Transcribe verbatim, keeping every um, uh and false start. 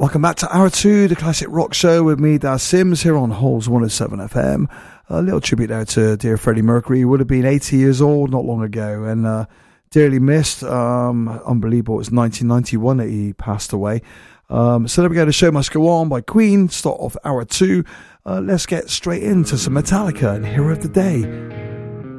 Welcome back to Hour two, the Classic Rock Show with me, Daz Sims, here on Holes one oh seven F M. A little tribute there to dear Freddie Mercury. He would have been eighty years old not long ago and uh, dearly missed. Um, unbelievable. It was nineteen ninety-one that he passed away. Um, so there we go. The show must go on by Queen. Start off Hour two. Uh, let's get straight into some Metallica and Hero of the Day.